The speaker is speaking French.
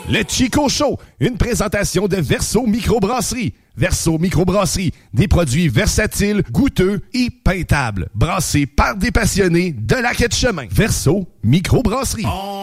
Le Chico Show, une présentation de Verso Microbrasserie. Verso Microbrasserie, des produits versatiles, goûteux et peintables. Brassés par des passionnés de la quête chemin. Verso Microbrasserie.